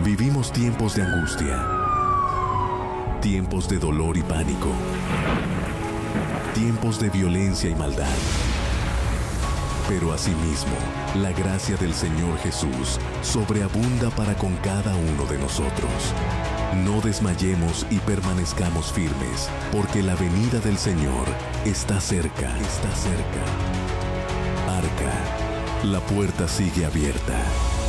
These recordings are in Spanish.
Vivimos tiempos de angustia, tiempos de dolor y pánico, tiempos de violencia y maldad. Pero asimismo, la gracia del Señor Jesús sobreabunda para con cada uno de nosotros. No desmayemos y permanezcamos firmes, porque la venida del Señor está cerca, está cerca. Arca, la puerta sigue abierta.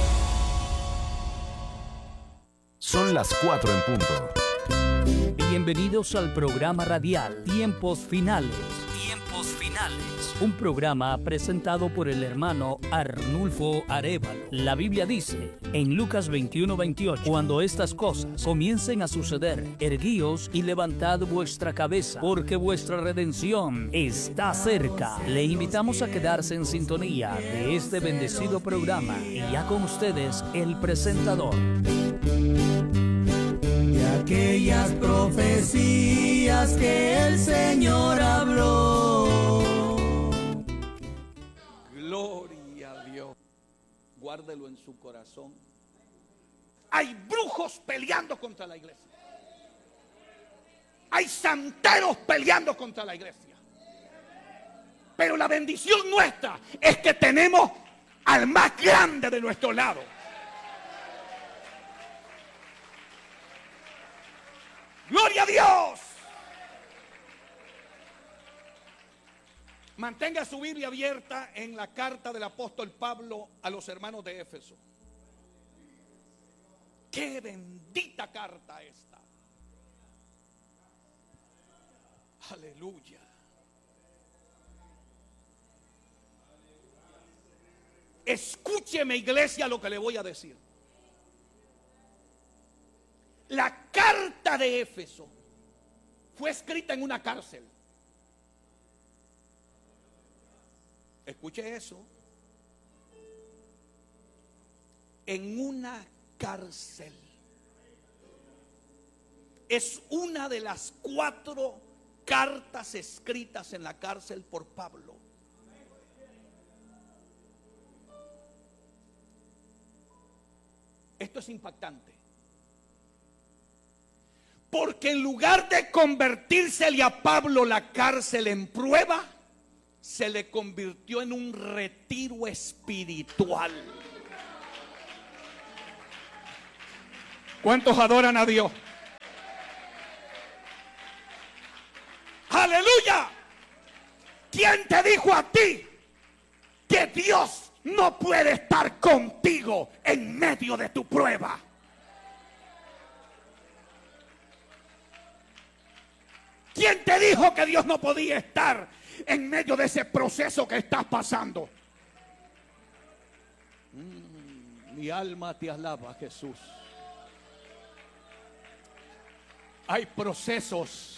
Son las 4 en punto. Bienvenidos al programa radial Tiempos Finales. Tiempos Finales. Un programa presentado por el hermano Arnulfo Arévalo. La Biblia dice en Lucas 21:28: cuando estas cosas comiencen a suceder, erguíos y levantad vuestra cabeza, porque vuestra redención está cerca. Le invitamos a quedarse en sintonía de este bendecido programa. Y ya con ustedes, el presentador. De aquellas profecías que el Señor habló. Gloria a Dios. Guárdelo en su corazón. Hay brujos peleando contra la iglesia. Hay santeros peleando contra la iglesia. Pero la bendición nuestra es que tenemos al más grande de nuestro lado. ¡Gloria a Dios! Mantenga su Biblia abierta en la carta del apóstol Pablo a los hermanos de Éfeso. ¡Qué bendita carta esta! ¡Aleluya! Escúcheme, iglesia, lo que le voy a decir. La carta de Éfeso fue escrita en una cárcel. Escuche eso. En una cárcel. Es una de las 4 cartas escritas en la cárcel por Pablo. Esto es impactante. Porque en lugar de convertírsele a Pablo la cárcel en prueba, se le convirtió en un retiro espiritual. ¿Cuántos adoran a Dios? ¡Aleluya! ¿Quién te dijo a ti que Dios no puede estar contigo en medio de tu prueba? ¿Quién te dijo que Dios no podía estar en medio de ese proceso que estás pasando? Mi alma te alaba, Jesús. Hay procesos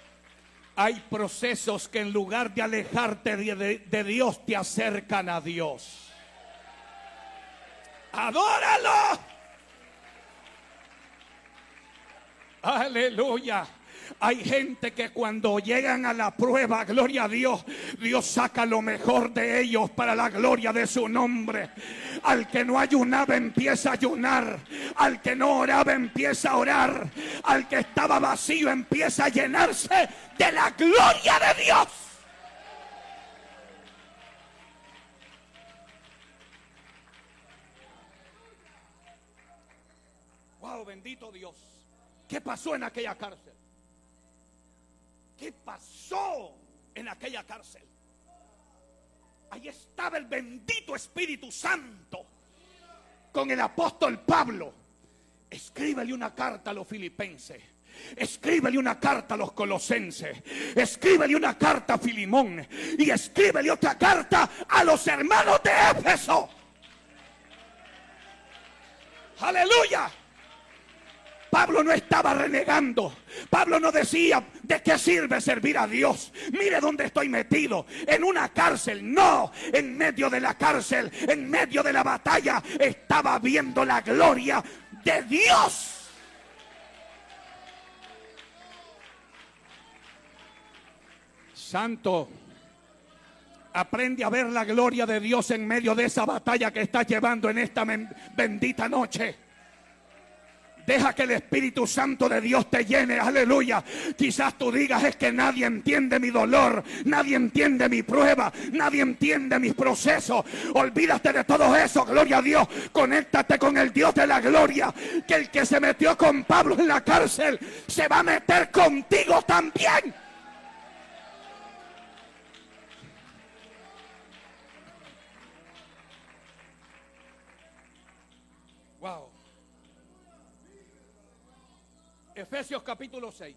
que en lugar de alejarte de Dios te acercan a Dios. ¡Adóralo! ¡Aleluya! Hay gente que cuando llegan a la prueba, gloria a Dios, Dios saca lo mejor de ellos para la gloria de su nombre. Al que no ayunaba empieza a ayunar. Al que no oraba empieza a orar. Al que estaba vacío empieza a llenarse de la gloria de Dios. Wow, bendito Dios. ¿Qué pasó en aquella cárcel? ¿Qué pasó en aquella cárcel? Ahí estaba el bendito Espíritu Santo con el apóstol Pablo. Escríbele una carta a los filipenses. Escríbele una carta a los colosenses. Escríbele una carta a Filimón. Y escríbele otra carta a los hermanos de Éfeso. ¡Aleluya! Pablo no estaba renegando. Pablo no decía: ¿de qué sirve servir a Dios? Mire dónde estoy metido, en una cárcel. No, en medio de la cárcel, en medio de la batalla, estaba viendo la gloria de Dios. Santo, aprende a ver la gloria de Dios en medio de esa batalla que estás llevando en esta bendita noche. Deja que el Espíritu Santo de Dios te llene, aleluya. Quizás tú digas, es que nadie entiende mi dolor, nadie entiende mi prueba, nadie entiende mis procesos. Olvídate de todo eso, gloria a Dios. Conéctate con el Dios de la gloria, que el que se metió con Pablo en la cárcel se va a meter contigo también. Wow. Efesios capítulo 6.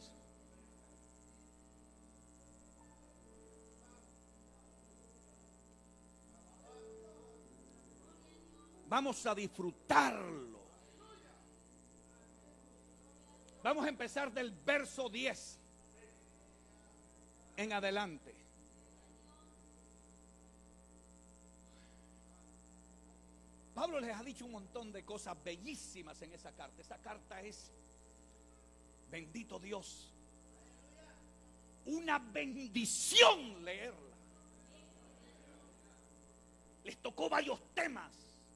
Vamos a disfrutarlo. Vamos a empezar del verso 10 en adelante. Pablo les ha dicho un montón de cosas bellísimas en esa carta. Esa carta es, bendito Dios, una bendición leerla. Les tocó varios temas,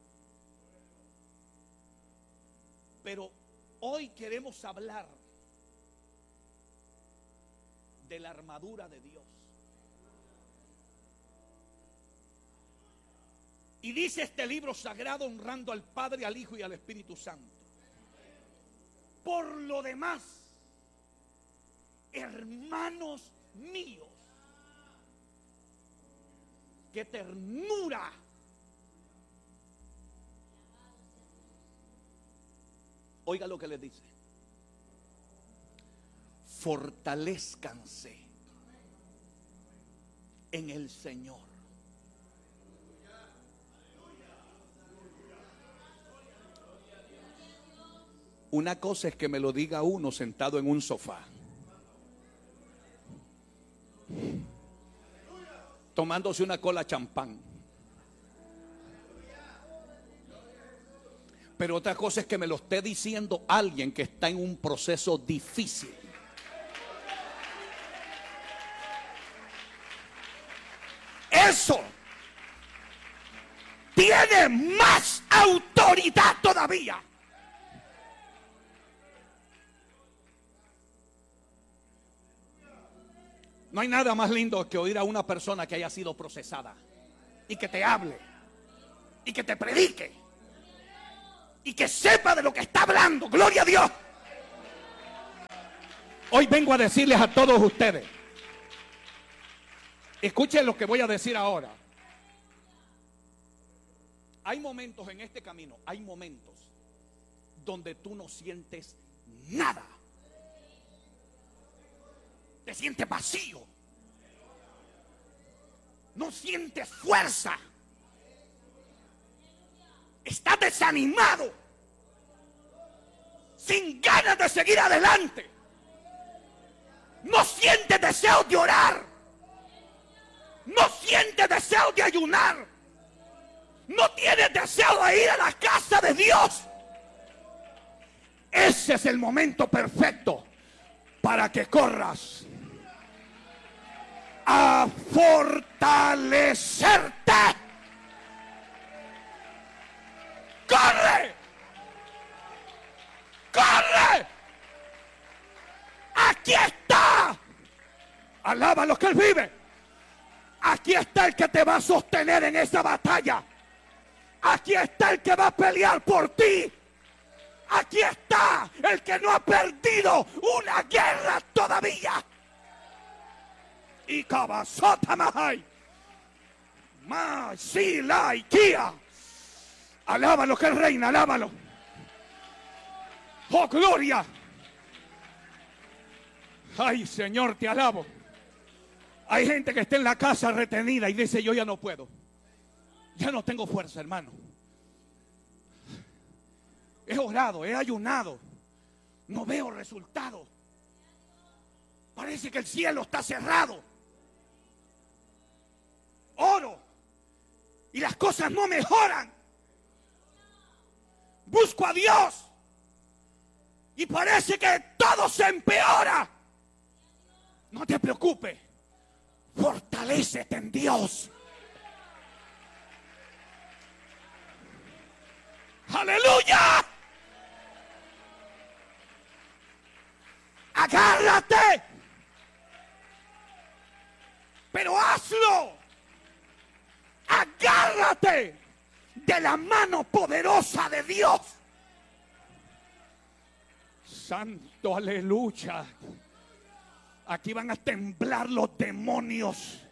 pero hoy queremos hablar de la armadura de Dios. Y dice este libro sagrado, honrando al Padre, al Hijo y al Espíritu Santo: por lo demás, hermanos míos, qué ternura. Oiga lo que les dice: fortalezcanse en el Señor. Una cosa es que me lo diga uno sentado en un sofá, tomándose una cola champán. Pero otra cosa es que me lo esté diciendo alguien que está en un proceso difícil. Eso tiene más autoridad todavía. No hay nada más lindo que oír a una persona que haya sido procesada y que te hable y que te predique y que sepa de lo que está hablando. Gloria a Dios. Hoy vengo a decirles a todos ustedes, escuchen lo que voy a decir ahora. Hay momentos en este camino, hay momentos donde tú no sientes nada. Te sientes vacío. No sientes fuerza. Estás desanimado. Sin ganas de seguir adelante. No sientes deseo de orar. No sientes deseo de ayunar. No tienes deseo de ir a la casa de Dios. Ese es el momento perfecto para que corras a fortalecerte. ¡Corre! ¡Corre! Aquí está. Alaba lo que Él vive. Aquí está el que te va a sostener en esa batalla. Aquí está el que va a pelear por ti. Aquí está el que no ha perdido una guerra todavía. Y cabazota mahai. Ma si la ikia. Alábalo que Él reina, alábalo. Oh, gloria. Ay, Señor, te alabo. Hay gente que está en la casa retenida y dice: yo ya no puedo. Ya no tengo fuerza, hermano. He orado, he ayunado. No veo resultados. Parece que el cielo está cerrado. Oro y las cosas no mejoran. Busco a Dios y parece que todo se empeora. No te preocupes. Fortalécete en Dios. ¡Aleluya! hazlo. Agárrate de la mano poderosa de Dios. Santo, aleluya. Aquí van a temblar los demonios.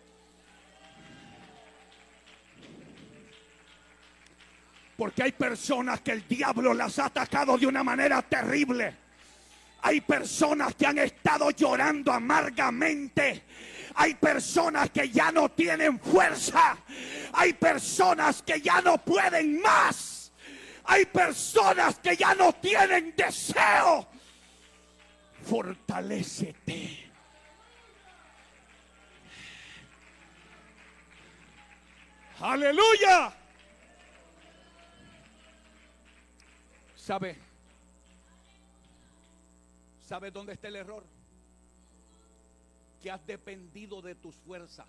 Porque hay personas que el diablo las ha atacado de una manera terrible. Hay personas que han estado llorando amargamente. Hay personas que ya no tienen fuerza. Hay personas que ya no pueden más. Hay personas que ya no tienen deseo. Fortalécete. Aleluya. ¿Sabe dónde está el error? Que has dependido de tus fuerzas.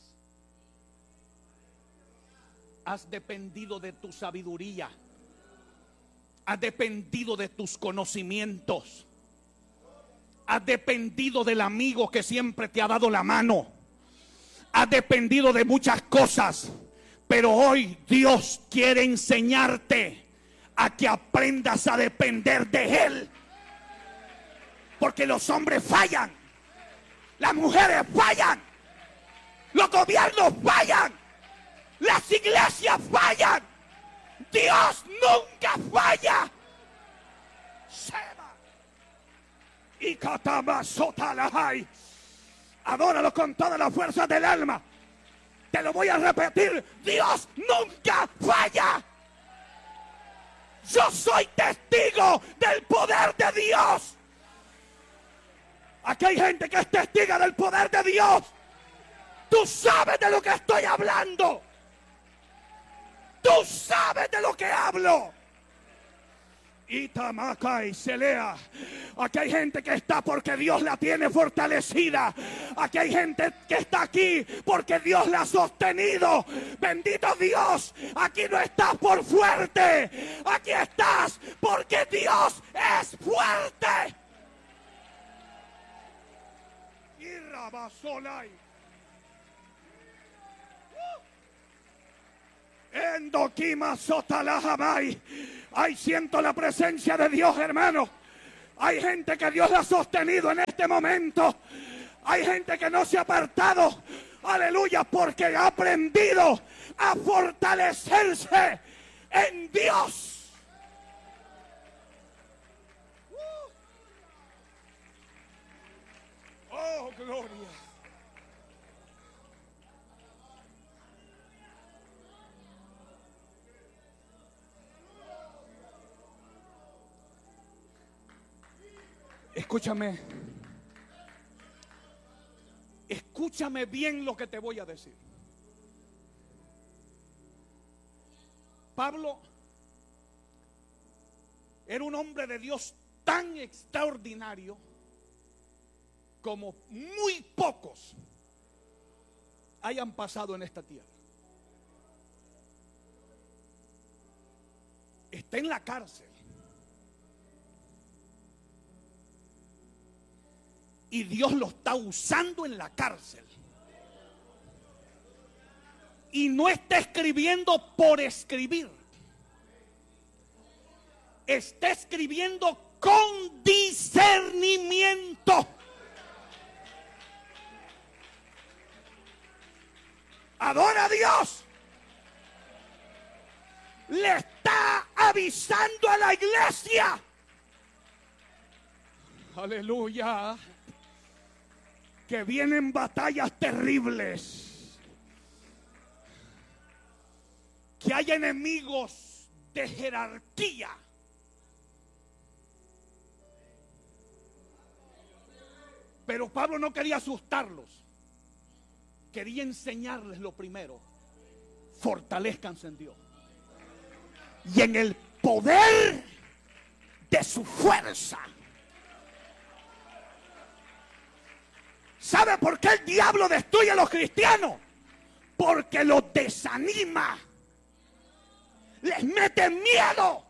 Has dependido de tu sabiduría. Has dependido de tus conocimientos. Has dependido del amigo que siempre te ha dado la mano. Has dependido de muchas cosas. Pero hoy Dios quiere enseñarte a que aprendas a depender de Él. Porque los hombres fallan. Las mujeres fallan. Los gobiernos fallan. Las iglesias fallan. Dios nunca falla. Seba. Y Katama Sotalahai. Adóralo con toda la fuerza del alma. Te lo voy a repetir. Dios nunca falla. Yo soy testigo del poder de Dios. Aquí hay gente que es testiga del poder de Dios. Tú sabes de lo que estoy hablando. Tú sabes de lo que hablo. Itamaka y Selea. Aquí hay gente que está porque Dios la tiene fortalecida. Aquí hay gente que está aquí porque Dios la ha sostenido. Bendito Dios. Aquí no estás por fuerte. Aquí estás porque Dios es fuerte. Y Rabasolai. Endokima Sotalahamai. Ay, siento la presencia de Dios, hermano. Hay gente que Dios la ha sostenido en este momento. Hay gente que no se ha apartado. Aleluya, porque ha aprendido a fortalecerse en Dios. Oh, gloria. Escúchame. Escúchame bien lo que te voy a decir. Pablo era un hombre de Dios tan extraordinario como muy pocos hayan pasado en esta tierra. Está en la cárcel. Y Dios lo está usando en la cárcel. Y no está escribiendo por escribir. Está escribiendo con discernimiento. Adora a Dios. Le está avisando a la iglesia. Aleluya. Que vienen batallas terribles. Que hay enemigos de jerarquía. Pero Pablo no quería asustarlos. Quería enseñarles lo primero. Fortalezcanse en Dios. Y en el poder de su fuerza. ¿Sabe por qué el diablo destruye a los cristianos? Porque los desanima. Les mete miedo.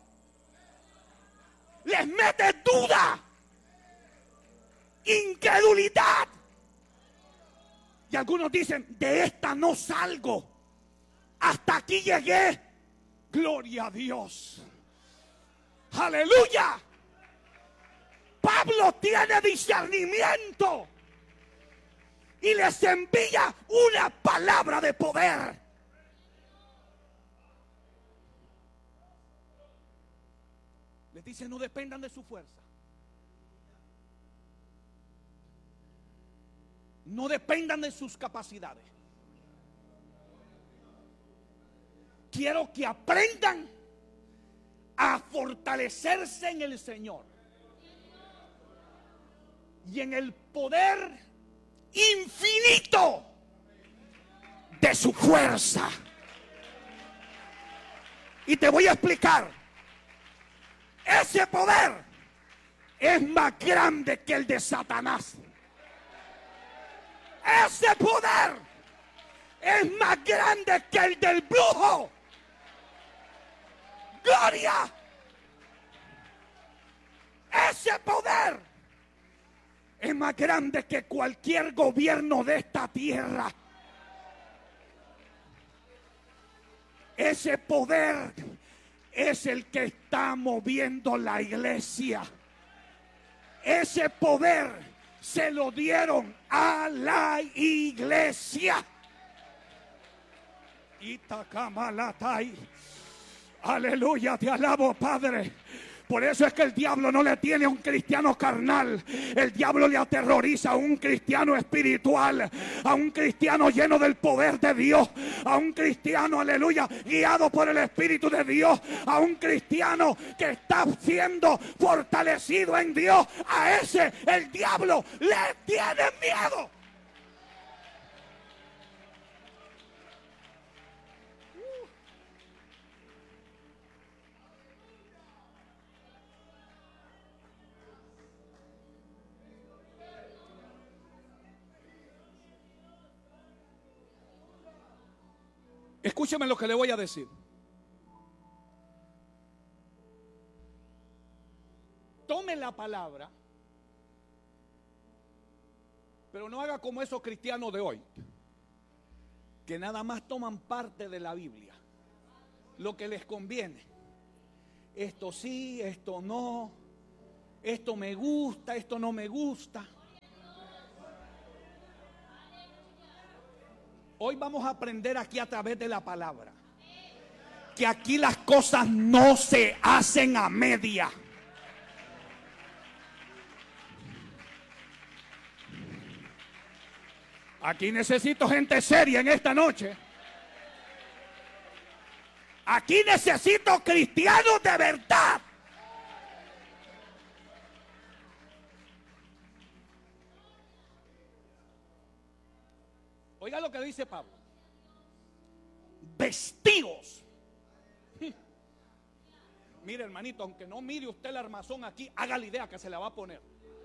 Les mete duda. Incredulidad. Y algunos dicen, de esta no salgo. Hasta aquí llegué. Gloria a Dios. Aleluya. Pablo tiene discernimiento y les envía una palabra de poder. Les dice, no dependan de su fuerza. No dependan de sus capacidades. Quiero que aprendan a fortalecerse en el Señor y en el poder infinito de su fuerza. Y te voy a explicar. Ese poder es más grande que el de Satanás. Ese poder es más grande que el del brujo. Gloria. Ese poder es más grande que cualquier gobierno de esta tierra. Ese poder es el que está moviendo la iglesia. Ese poder se lo dieron a la iglesia. Itacamalatai. Aleluya, te alabo, Padre. Por eso es que el diablo no le tiene a un cristiano carnal. El diablo le aterroriza a un cristiano espiritual, a un cristiano lleno del poder de Dios, a un cristiano, aleluya, guiado por el Espíritu de Dios, a un cristiano que está siendo fortalecido en Dios. A ese el diablo le tiene miedo. Escúcheme lo que le voy a decir. Tome la palabra, pero no haga como esos cristianos de hoy, que nada más toman parte de la Biblia, lo que les conviene. Esto sí, esto no, esto me gusta, esto no me gusta. Hoy vamos a aprender aquí a través de la palabra que aquí las cosas no se hacen a media. Aquí necesito gente seria en esta noche. Aquí necesito cristianos de verdad. Oiga lo que dice Pablo. Vestidos. Mire, hermanito, aunque no mire usted el armazón aquí, haga la idea que se la va a poner.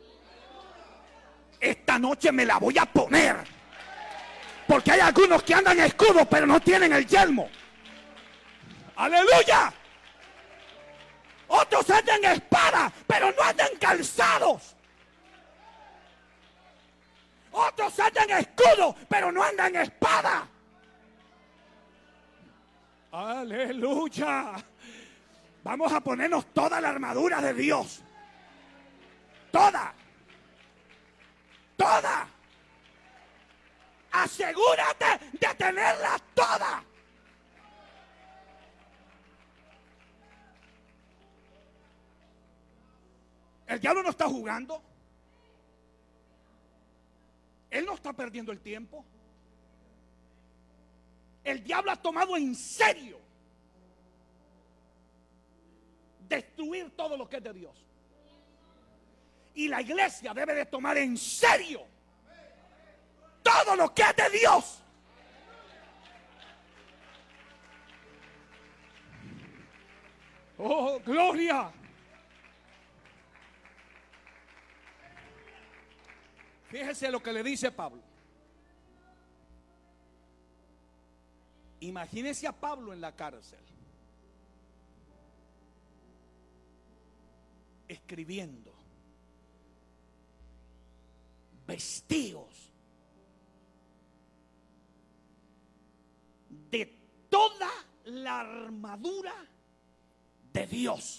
Esta noche me la voy a poner. Porque hay algunos que andan escudos pero no tienen el yelmo. Aleluya. Otros andan espada pero no andan calzados. Otros andan escudo, pero no andan espada. Aleluya. Vamos a ponernos toda la armadura de Dios. Toda. Toda. Asegúrate de tenerla toda. El diablo no está jugando. Él no está perdiendo el tiempo. El diablo ha tomado en serio destruir todo lo que es de Dios. Y la iglesia debe de tomar en serio todo lo que es de Dios. Oh, gloria. Fíjese lo que le dice Pablo. Imagínese a Pablo en la cárcel, escribiendo, vestidos de toda la armadura de Dios.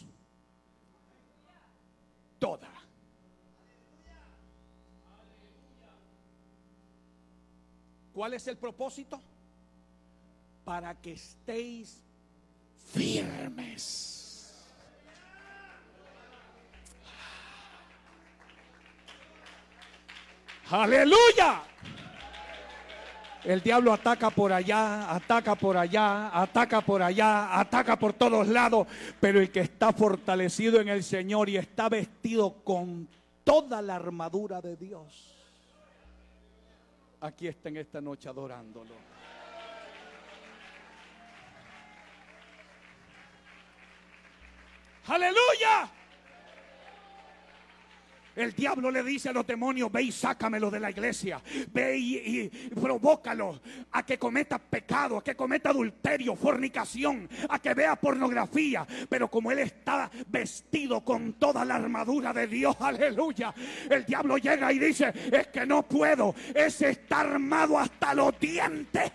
Toda. ¿Cuál es el propósito? Para que estéis firmes. Aleluya. El diablo ataca por allá, ataca por allá, ataca por allá, ataca por todos lados. Pero el que está fortalecido en el Señor y está vestido con toda la armadura de Dios, aquí está en esta noche adorándolo. ¡Aleluya! El diablo le dice a los demonios: ve y sácamelo de la iglesia. Ve y provócalo a que cometa pecado, a que cometa adulterio, fornicación, a que vea pornografía. Pero como él está vestido con toda la armadura de Dios, aleluya, el diablo llega y dice: es que no puedo, ese está armado hasta los dientes.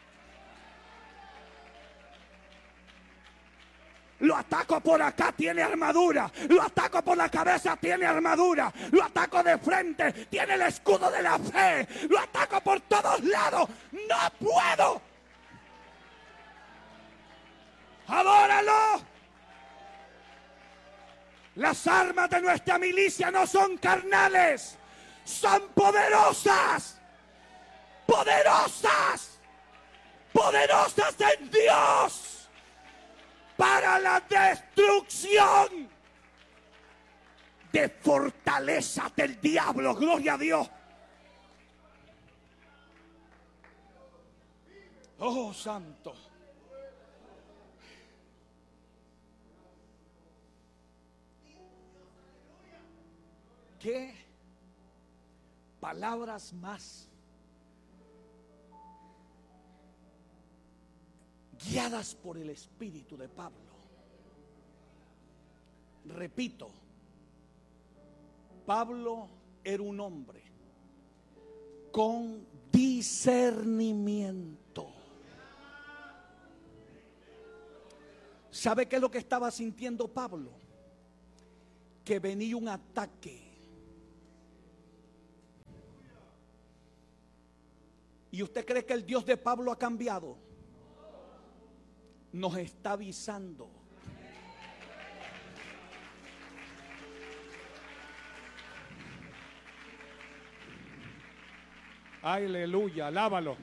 Lo ataco por acá, tiene armadura. Lo ataco por la cabeza, tiene armadura. Lo ataco de frente, tiene el escudo de la fe. Lo ataco por todos lados. No puedo. Adóralo. Las armas de nuestra milicia no son carnales, son poderosas. Poderosas. Poderosas en Dios para la destrucción de fortalezas del diablo. Gloria a Dios. Oh, santo. ¿Qué palabras más guiadas por el Espíritu de Pablo? Repito, Pablo era un hombre con discernimiento. ¿Sabe qué es lo que estaba sintiendo Pablo? Que venía un ataque. ¿Y usted cree que el Dios de Pablo ha cambiado? Nos está avisando. Aleluya, alábalo.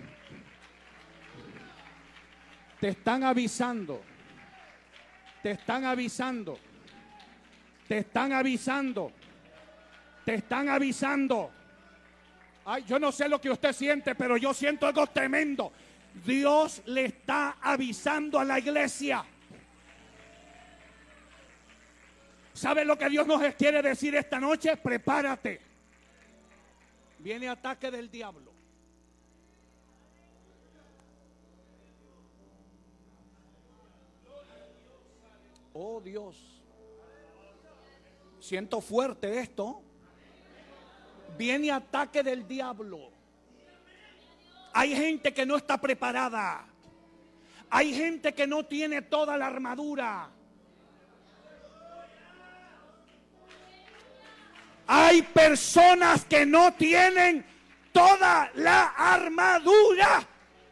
Te están avisando. Te están avisando. Te están avisando. Te están avisando. Ay, yo no sé lo que usted siente, pero yo siento algo tremendo. Dios le está avisando a la iglesia. ¿Sabe lo que Dios nos quiere decir esta noche? Prepárate. Viene ataque del diablo. Oh Dios. Siento fuerte esto. Viene ataque del diablo. Hay gente que no está preparada. Hay gente que no tiene toda la armadura. Hay personas que no tienen toda la armadura.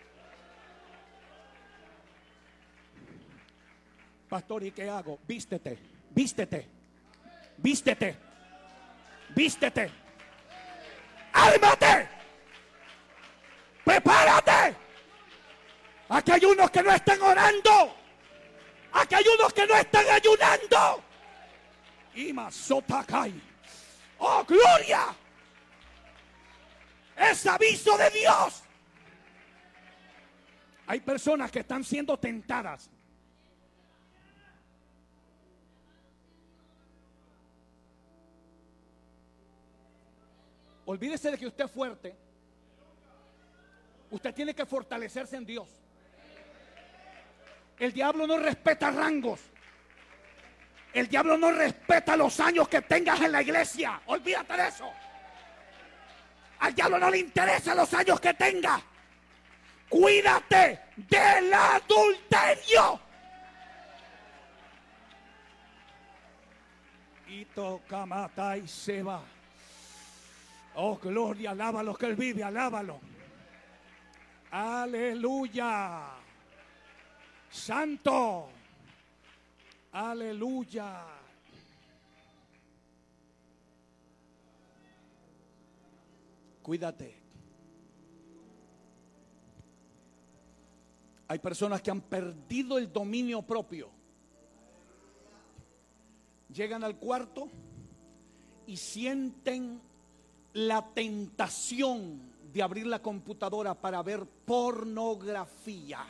Pastor, ¿y qué hago? Vístete, vístete, vístete, vístete. ¡Ármate! ¡Prepárate! Aquí hay unos que no están orando. Aquí hay unos que no están ayunando. Y Mazotakai. ¡Oh, gloria! Es aviso de Dios. Hay personas que están siendo tentadas. Olvídese de que usted es fuerte. Usted tiene que fortalecerse en Dios. El diablo no respeta rangos. El diablo no respeta los años que tengas en la iglesia. Olvídate de eso. Al diablo no le interesan los años que tengas. Cuídate del adulterio. Y toca, mata y se va. Oh, gloria, alábalo que Él vive, alábalo. Aleluya. Santo. Aleluya. Cuídate. Hay personas que han perdido el dominio propio. Llegan al cuarto y sienten la tentación de abrir la computadora para ver pornografía.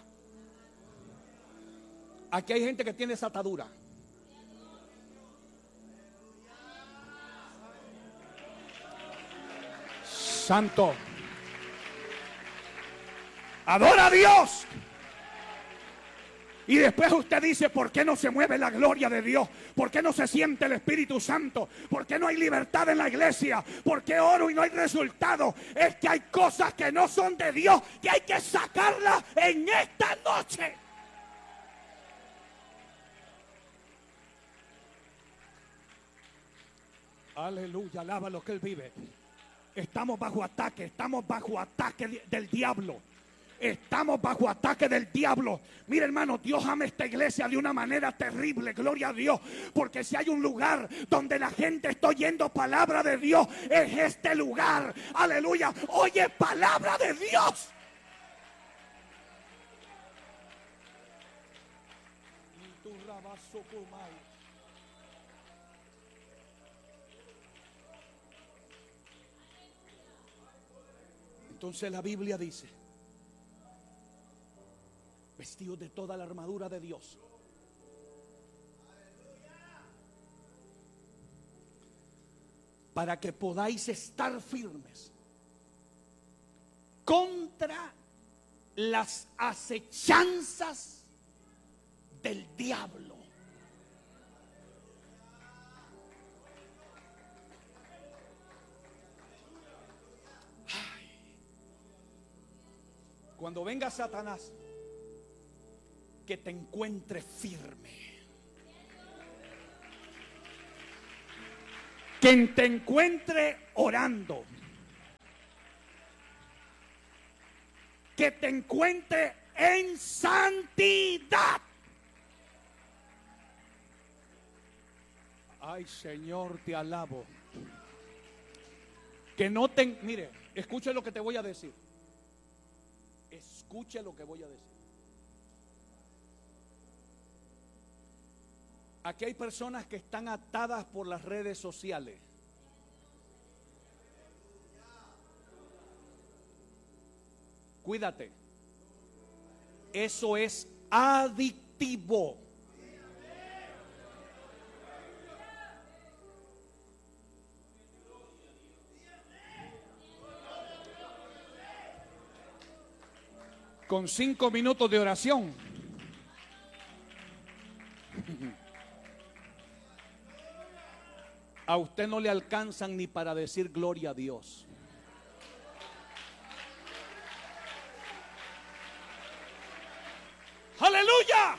Aquí hay gente que tiene esa atadura. Santo. Adora a Dios. Y después usted dice, ¿por qué no se mueve la gloria de Dios? ¿Por qué no se siente el Espíritu Santo? ¿Por qué no hay libertad en la iglesia? ¿Por qué oro y no hay resultado? Es que hay cosas que no son de Dios, que hay que sacarlas en esta noche. Aleluya, alaba lo que Él vive. Estamos bajo ataque del diablo. Estamos bajo ataque del diablo. Mira, hermano, Dios ama esta iglesia de una manera terrible, gloria a Dios. Porque si hay un lugar donde la gente está oyendo palabra de Dios, es este lugar. Aleluya, oye palabra de Dios. Entonces la Biblia dice, vestidos de toda la armadura de Dios, para que podáis estar firmes contra las acechanzas del diablo. Cuando venga Satanás, que te encuentre firme. Que te encuentre orando. Que te encuentre en santidad. Ay, Señor, te alabo. Que no te... Mire, escuche lo que te voy a decir. Escuche lo que voy a decir. Aquí hay personas que están atadas por las redes sociales. Cuídate. Eso es adictivo. Con 5 minutos de oración, a usted no le alcanzan ni para decir gloria a Dios. ¡Aleluya!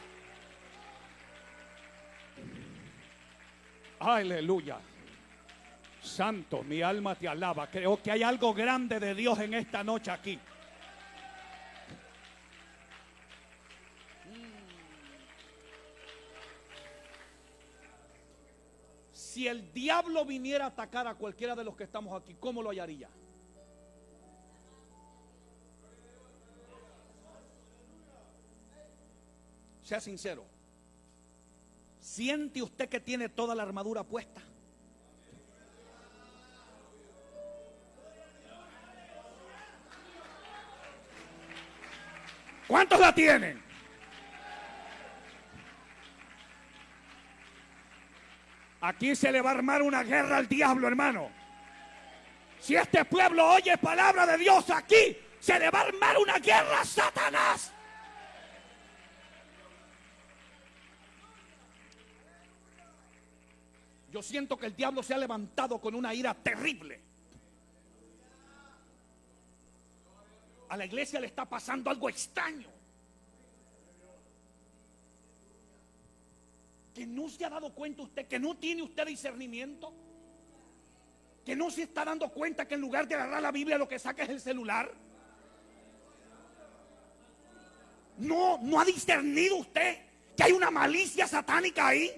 ¡Aleluya! Santo, mi alma te alaba. Creo que hay algo grande de Dios en esta noche aquí. Si el diablo viniera a atacar a cualquiera de los que estamos aquí, ¿cómo lo hallaría? Sea sincero. ¿Siente usted que tiene toda la armadura puesta? ¿Cuántos la tienen? Aquí se le va a armar una guerra al diablo, hermano. Si este pueblo oye palabra de Dios, aquí se le va a armar una guerra a Satanás. Yo siento que el diablo se ha levantado con una ira terrible. A la iglesia le está pasando algo extraño. Que no se ha dado cuenta usted, que no tiene usted discernimiento, que no se está dando cuenta que en lugar de agarrar la Biblia lo que saca es el celular. No ha discernido usted que hay una malicia satánica ahí.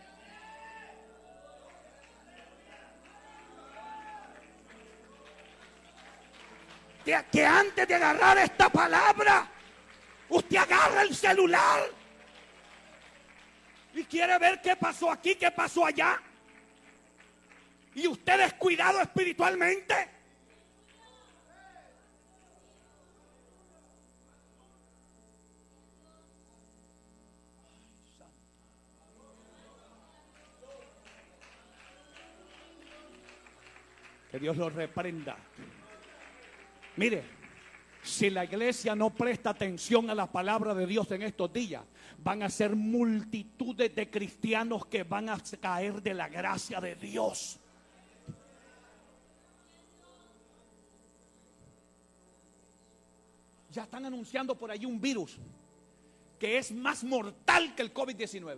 Que antes de agarrar esta palabra, usted agarra el celular y quiere ver qué pasó aquí, qué pasó allá. Y usted descuidado espiritualmente. Que Dios lo reprenda. Mire, si la iglesia no presta atención a la palabra de Dios en estos días, van a ser multitudes de cristianos que van a caer de la gracia de Dios. Ya están anunciando por allí un virus que es más mortal que el COVID-19.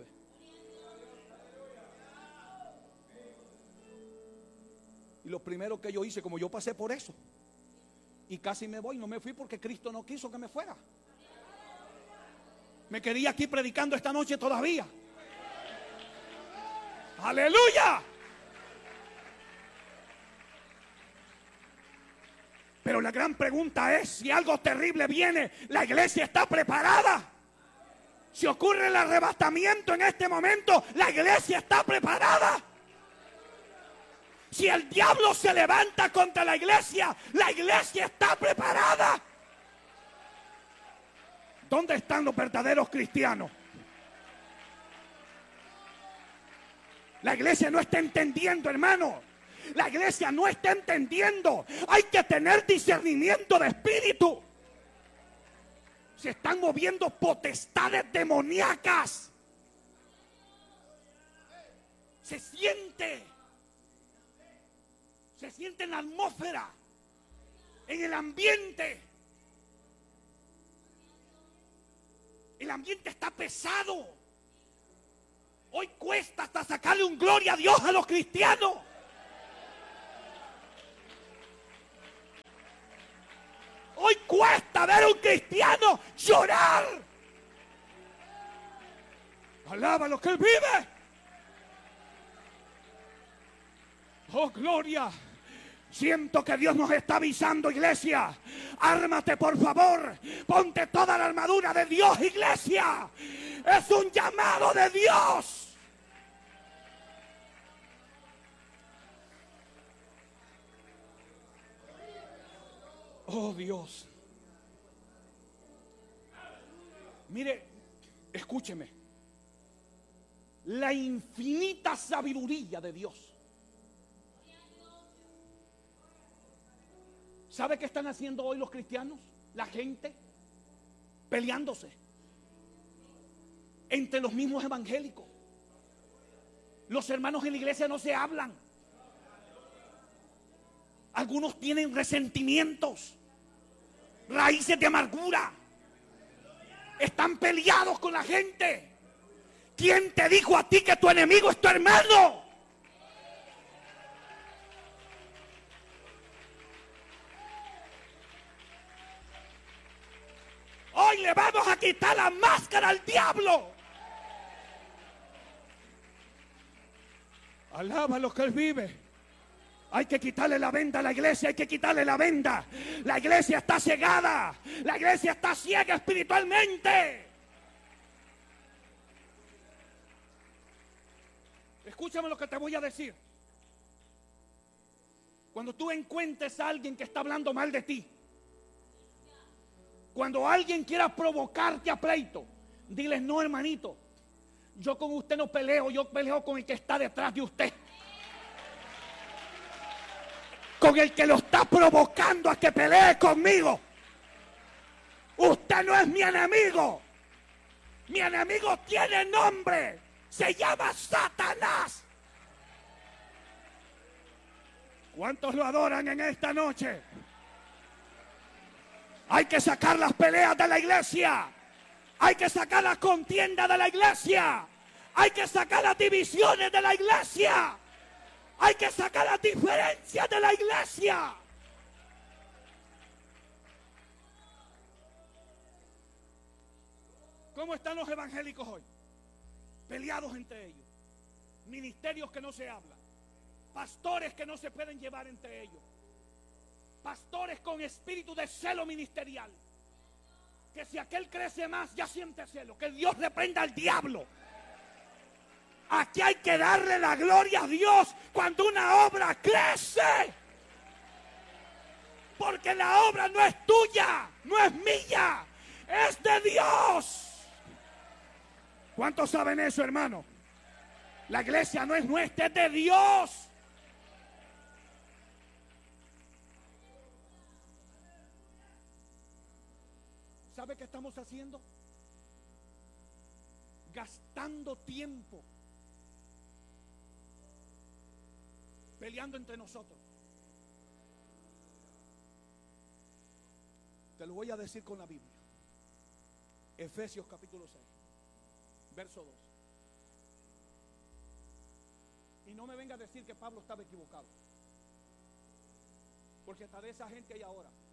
Y lo primero que yo hice, como yo pasé por eso, y casi me voy, no me fui porque Cristo no quiso que me fuera. Me quería aquí predicando esta noche todavía. ¡Aleluya! Pero la gran pregunta es, si algo terrible viene, ¿la iglesia está preparada? Si ocurre el arrebatamiento en este momento, ¿la iglesia está preparada? Si el diablo se levanta contra la iglesia está preparada. ¿Dónde están los verdaderos cristianos? La iglesia no está entendiendo, hermano. La iglesia no está entendiendo. Hay que tener discernimiento de espíritu. Se están moviendo potestades demoníacas. Se siente en la atmósfera, en el ambiente. El ambiente está pesado. Hoy cuesta hasta sacarle un gloria a Dios a los cristianos. Hoy cuesta ver a un cristiano llorar. Alaba lo que él vive. Oh, gloria. Siento que Dios nos está avisando, iglesia. Ármate, por favor. Ponte toda la armadura de Dios, iglesia. Es un llamado de Dios. Oh, Dios. Mire, escúcheme. La infinita sabiduría de Dios. ¿Sabe qué están haciendo hoy los cristianos? La gente peleándose entre los mismos evangélicos. Los hermanos en la iglesia no se hablan. Algunos tienen resentimientos, raíces de amargura. Están peleados con la gente. ¿Quién te dijo a ti que tu enemigo es tu hermano? Hoy le vamos a quitar la máscara al diablo. Alaba lo que él vive. Hay que quitarle la venda a la iglesia, hay que quitarle la venda. La iglesia está cegada, la iglesia está ciega espiritualmente. Escúchame lo que te voy a decir. Cuando tú encuentres a alguien que está hablando mal de ti, cuando alguien quiera provocarte a pleito, diles: no, hermanito, yo con usted no peleo, yo peleo con el que está detrás de usted, con el que lo está provocando a que pelee conmigo. Usted no es mi enemigo. Mi enemigo tiene nombre, se llama Satanás. ¿Cuántos lo adoran en esta noche? Hay que sacar las peleas de la iglesia. Hay que sacar las contiendas de la iglesia. Hay que sacar las divisiones de la iglesia. Hay que sacar las diferencias de la iglesia. ¿Cómo están los evangélicos hoy? Peleados entre ellos. Ministerios que no se hablan. Pastores que no se pueden llevar entre ellos. Pastores con espíritu de celo ministerial. Que si aquel crece más, ya siente celo. Que Dios reprenda al diablo. Aquí hay que darle la gloria a Dios cuando una obra crece. Porque la obra no es tuya, no es mía, es de Dios. ¿Cuántos saben eso, hermano? La iglesia no es nuestra, es de Dios. ¿Sabe qué estamos haciendo? Gastando tiempo peleando entre nosotros. Te lo voy a decir con la Biblia. Efesios capítulo 6, verso 2. Y no me venga a decir que Pablo estaba equivocado, porque hasta de esa gente hay ahora.